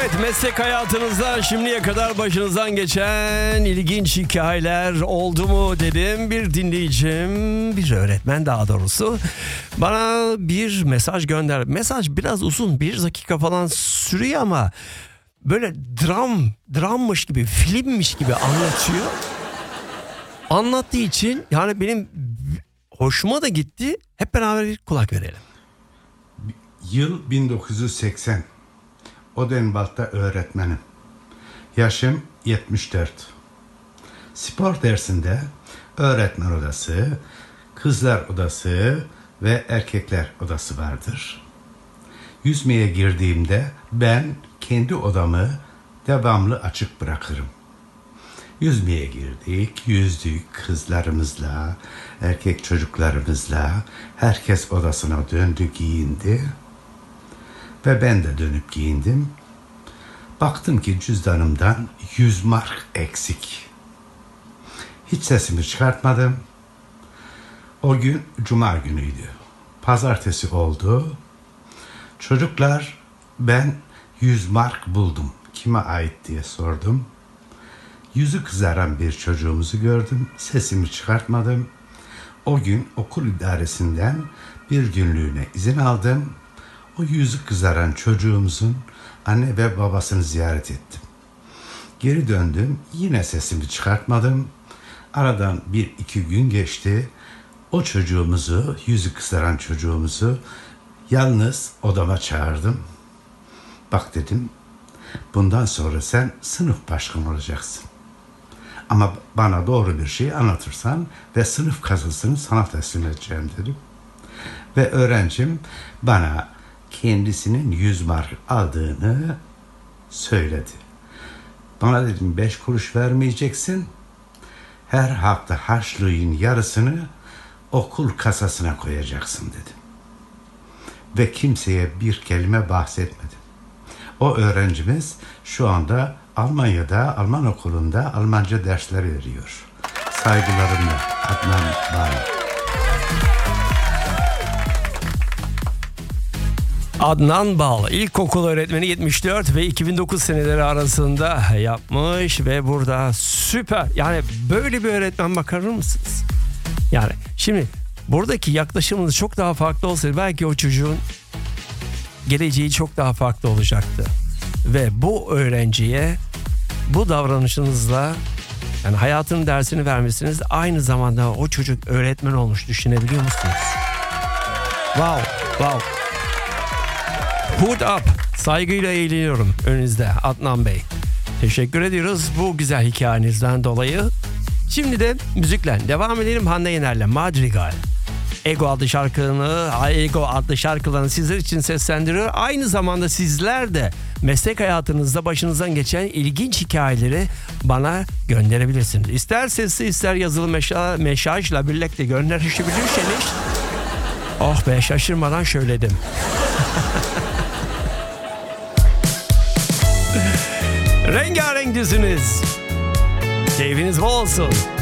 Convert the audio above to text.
Evet, meslek hayatınızda şimdiye kadar başınızdan geçen ilginç hikayeler oldu mu dedim. Bir dinleyicim, bir öğretmen daha doğrusu bana bir mesaj gönder. Mesaj biraz uzun, 1 dakika falan sürüyor ama böyle drammış gibi, filmmiş gibi anlatıyor. Anlattığı için yani benim hoşuma da gitti. Hep beraber bir kulak verelim. Yıl 1980. Odenwald'da öğretmenim. Yaşım 74. Spor dersinde öğretmen odası, kızlar odası ve erkekler odası vardır. Yüzmeye girdiğimde ben kendi odamı devamlı açık bırakırım. Yüzmeye girdik, yüzdük kızlarımızla, erkek çocuklarımızla. Herkes odasına döndü, giyindi. Ve ben de dönüp giyindim. Baktım ki cüzdanımdan 100 mark eksik. Hiç sesimi çıkartmadım. O gün cuma günüydü. Pazartesi oldu. Çocuklar, ben 100 mark buldum. Kime ait diye sordum. Yüzü kızaran bir çocuğumuzu gördüm. Sesimi çıkartmadım. O gün okul idaresinden bir günlüğüne izin aldım. O yüzü kızaran çocuğumuzun anne ve babasını ziyaret ettim. Geri döndüm. Yine sesimi çıkartmadım. Aradan 1-2 gün geçti. O çocuğumuzu, yüzü kızaran çocuğumuzu yalnız odama çağırdım. Bak dedim, bundan sonra sen sınıf başkanı olacaksın. Ama bana doğru bir şey anlatırsan ve sınıf kazısını sana teslim edeceğim dedim. Ve öğrencim bana kendisinin 100 mark aldığını söyledi. Bana dedim 5 kuruş vermeyeceksin. Her hafta harçlığın yarısını okul kasasına koyacaksın dedim. Ve kimseye bir kelime bahsetmedim. O öğrencimiz şu anda Almanya'da, Alman okulunda Almanca dersler veriyor. Saygılarımla Adnan Bağlı. Adnan Bal, ilkokul öğretmeni, 74 ve 2009 seneleri arasında yapmış ve burada süper. Yani böyle bir öğretmen, bakar mısınız? Yani şimdi buradaki yaklaşımınız çok daha farklı olsaydı belki o çocuğun geleceği çok daha farklı olacaktı. Ve bu öğrenciye bu davranışınızla, yani hayatının dersini vermişsiniz, aynı zamanda o çocuk öğretmen olmuş, düşünebiliyor musunuz? Wow, wow. Hood up. Saygıyla eğleniyorum önünüzde Adnan Bey. Teşekkür ediyoruz bu güzel hikayenizden dolayı. Şimdi de müzikle devam edelim. Hande Yener'le Madrigal. Ego adlı şarkılarını sizler için seslendiriyor. Aynı zamanda sizler de meslek hayatınızda başınızdan geçen ilginç hikayeleri bana gönderebilirsiniz. İster sesli ister yazılı mesajla birlikte gönderebilirseniz. Oh be, şaşırmadan söyledim. Rengarenk diziniz. Keyfiniz bol olsun.